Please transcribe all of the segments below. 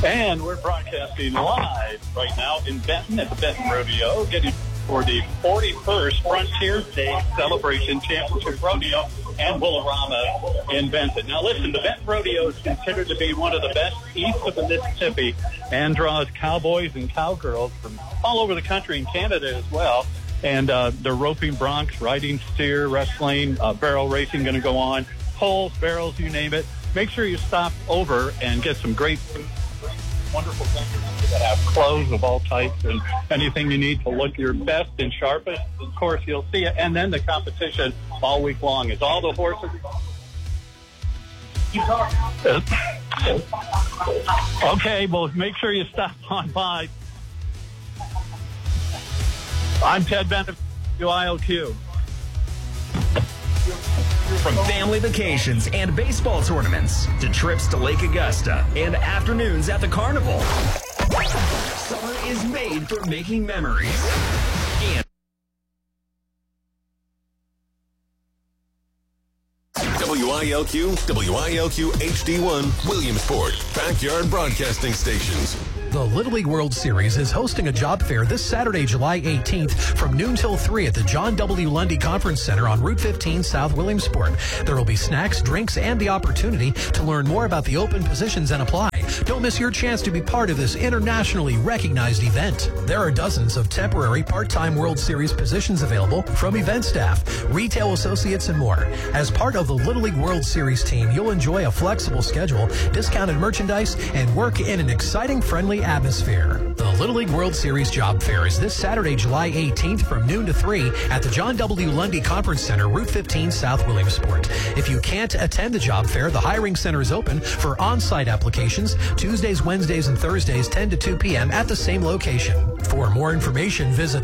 And we're broadcasting live right now in Benton at the Benton Rodeo, getting for the 41st Frontier Day Celebration Championship Rodeo and Bullarama in Benton. Now listen, the Benton Rodeo is considered to be one of the best east of the Mississippi and draws cowboys and cowgirls from all over the country and Canada as well. And the roping broncs, riding steer, wrestling, barrel racing going to go on, poles, barrels, you name it. Make sure you stop over and get some great wonderful vendors that have clothes of all types and anything you need to look your best and sharpest. Of course, you'll see it. And then the competition all week long is all the horses. Okay, well, make sure you stop on by. I'm Ted Bennett, WIOQ. From family vacations and baseball tournaments to trips to Lake Augusta and afternoons at the carnival, summer is made for making memories. And WILQ HD1, Williamsport, Backyard Broadcasting Stations. The Little League World Series is hosting a job fair this Saturday, July 18th from noon till 3 at the John W. Lundy Conference Center on Route 15 South Williamsport. There will be snacks, drinks, and the opportunity to learn more about the open positions and apply. Don't miss your chance to be part of this internationally recognized event. There are dozens of temporary part-time World Series positions available from event staff, retail associates, and more. As part of the Little League World Series team, you'll enjoy a flexible schedule, discounted merchandise, and work in an exciting, friendly atmosphere. The Little League World Series Job Fair is this Saturday, July 18th from noon to 3 at the John W. Lundy Conference Center, Route 15 South Williamsport. If you can't attend the job fair, the hiring center is open for on-site applications Tuesdays, Wednesdays, and Thursdays, 10 to 2 p.m. at the same location. For more information, visit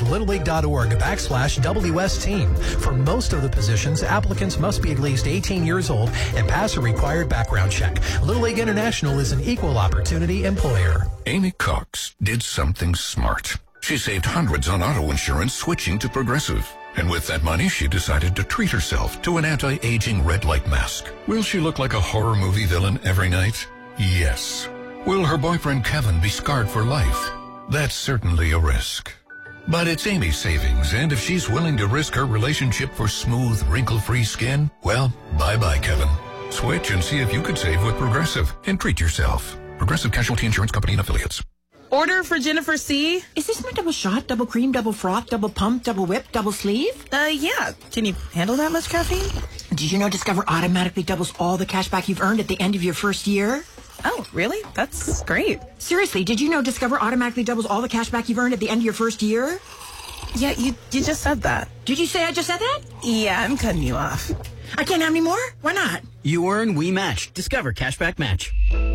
littleleague.org/WS team. For most of the positions, applicants must be at least 18 years old and pass a required background check. Little League International is an equal opportunity employer. Amy Cox did something smart. She saved hundreds on auto insurance switching to Progressive. And with that money, she decided to treat herself to an anti-aging red light mask. Will she look like a horror movie villain every night? Yes. Will her boyfriend Kevin be scarred for life? That's certainly a risk. But it's Amy's savings, and if she's willing to risk her relationship for smooth, wrinkle-free skin, well, bye-bye, Kevin. Switch and see if you could save with Progressive and treat yourself. Progressive Casualty Insurance Company and Affiliates. Order for Jennifer C. Is this my double shot, double cream, double froth, double pump, double whip, double sleeve? Yeah. Can you handle that much caffeine? Did you know Discover automatically doubles all the cash back you've earned at the end of your first year? Oh, really? That's great. Seriously, did you know Discover automatically doubles all the cash back you've earned at the end of your first year? Yeah, you just said that. Did you say I just said that? Yeah, I'm cutting you off. I can't have any more? Why not? You earn, we match. Discover Cashback Match.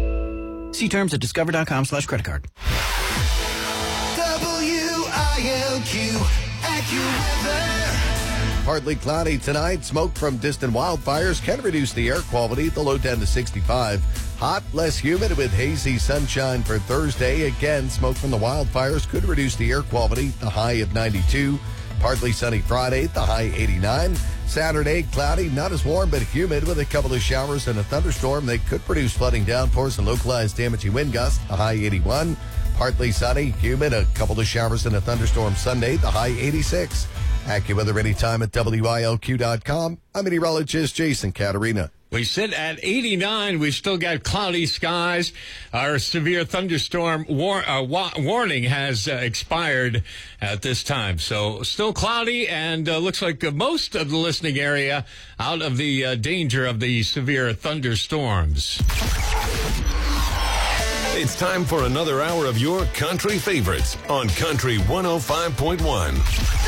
See terms at discover.com/creditcard. WILQ AccuWeather. Partly cloudy tonight. Smoke from distant wildfires can reduce the air quality. The low 10 to 65. Hot, less humid with hazy sunshine for Thursday. Again, smoke from the wildfires could reduce the air quality. The high of 92. Partly sunny Friday. The high 89. Saturday, cloudy, not as warm, but humid with a couple of showers and a thunderstorm. They could produce flooding downpours and localized damaging wind gusts. The high 81. Partly sunny, humid, a couple of showers and a thunderstorm Sunday. The high 86. AccuWeather anytime at WILQ.com. I'm meteorologist Jason Caterina. We sit at 89. We still got cloudy skies. Our severe thunderstorm warning has expired at this time. So still cloudy and looks like most of the listening area out of the danger of the severe thunderstorms. It's time for another hour of your country favorites on Country 105.1.